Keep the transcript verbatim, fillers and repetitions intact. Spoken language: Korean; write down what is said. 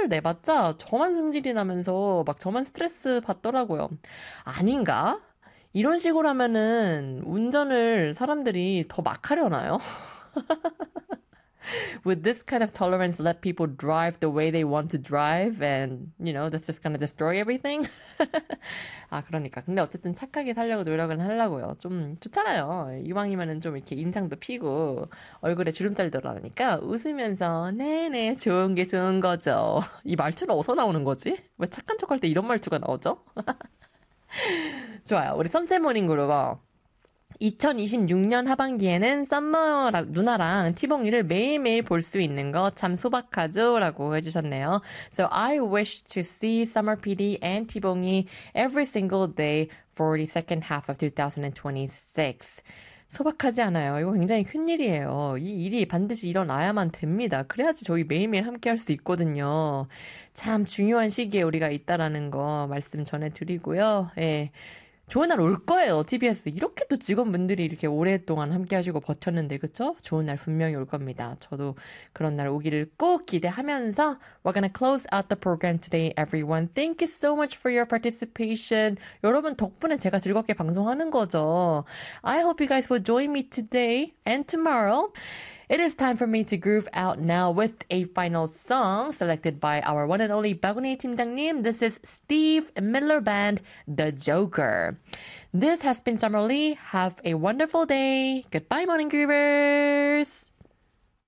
성과를 내봤자 저만 승질이 나면서 막 저만 스트레스 받더라고요. 아닌가? 이런 식으로 하면은 운전을 사람들이 더 막 하려나요? Would this kind of tolerance let people drive the way they want to drive and, you know, that's just gonna destroy everything? 아, 그러니까. 근데 어쨌든 착하게 살려고 노력은 하려고요. 좀 좋잖아요. 이왕이면은 좀 이렇게 인상도 피고 얼굴에 주름살 들어가니까 웃으면서 네네 좋은 게 좋은 거죠. 이 말투는 어디서 나오는 거지? 왜 착한 척할 때 이런 말투가 나오죠? 좋아요. 우리 선셋모닝 그룹 이천이십육 년 하반기에는 썸머 누나랑 티봉이를 매일매일 볼 수 있는 거 참 소박하죠? 라고 해주셨네요. So I wish to see Summer 피디 and 티봉이 every single day for the second half of twenty twenty-six. 소박하지 않아요. 이거 굉장히 큰일이에요. 이 일이 반드시 일어나야만 됩니다. 그래야지 저희 매일매일 함께 할 수 있거든요. 참 중요한 시기에 우리가 있다라는 거 말씀 전해드리고요. 예. 좋은 날 올 거예요, 티비에스. 이렇게 또 직원분들이 이렇게 오랫동안 함께 하시고 버텼는데, 그쵸? 좋은 날 분명히 올 겁니다. 저도 그런 날 오기를 꼭 기대하면서 We're gonna close out the program today, everyone. Thank you so much for your participation. 여러분 덕분에 제가 즐겁게 방송하는 거죠. I hope you guys will join me today and tomorrow. It is time for me to groove out now with a final song selected by our one and only 바구니 팀장님. This is Steve Miller Band, The Joker. This has been Summer Lee. Have a wonderful day. Goodbye, Morning Groovers.